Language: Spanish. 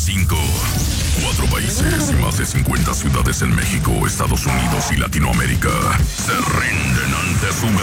5. 4 países y más de 50 ciudades en México, Estados Unidos y Latinoamérica se rinden ante su